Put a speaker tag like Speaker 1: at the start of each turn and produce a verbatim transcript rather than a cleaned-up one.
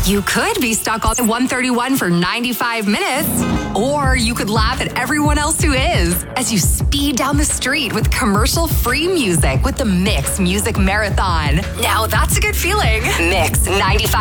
Speaker 1: You could be stuck on one thirty-one for ninety-five minutes, or you could laugh at everyone else who is as you speed down the street with commercial-free music with the Mix Music Marathon. Now that's a good feeling. Mix ninety-five.